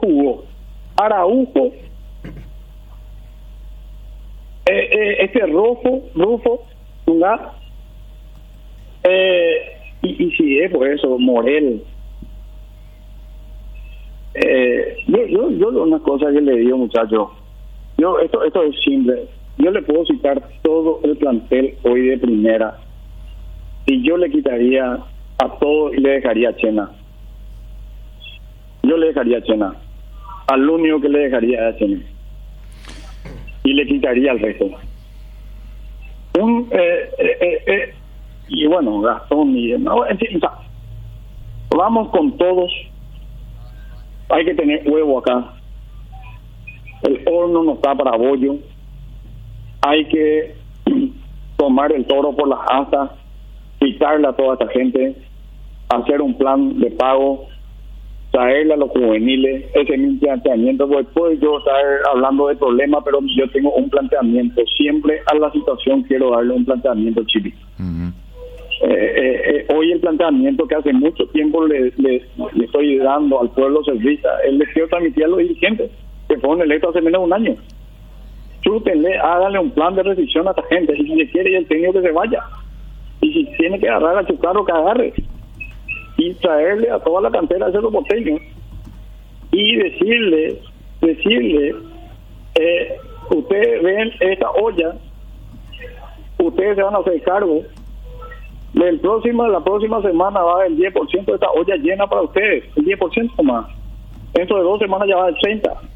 jugó Araujo, Rufo, Tunga, y si es por eso, Morel. Yo una cosa que le digo, muchachos, esto es simple. Yo le puedo citar todo el plantel hoy de primera y yo le quitaría a todo y le dejaría a Chena. Yo le dejaría a Chena. Al único que le dejaría a Chena. Y le quitaría al resto. Y bueno, Gastón y no, en fin, vamos con todos. Hay que tener huevo acá. El horno no está para bollo. Hay que tomar el toro por las astas, quitarle a toda esta gente, hacer un plan de pago, traerle a los juveniles, ese es mi planteamiento. Después yo estar hablando de problemas, pero yo tengo un planteamiento. Siempre a la situación quiero darle un planteamiento, Chile. Hoy el planteamiento que hace mucho tiempo le estoy dando al pueblo servista, él le quiero transmitir a los dirigentes que fueron electos hace menos de un año. Chútenle, háganle un plan de rescisión a esta gente, y si se quiere el técnico que se vaya, y si tiene que agarrar a Chucaro que agarre, y traerle a toda la cantera de Cerro Porteño y decirle ustedes ven esta olla, ustedes se van a hacer cargo la próxima semana va a haber el 10% de esta olla llena para ustedes, el 10% más. Dentro de 2 semanas ya va el 30%.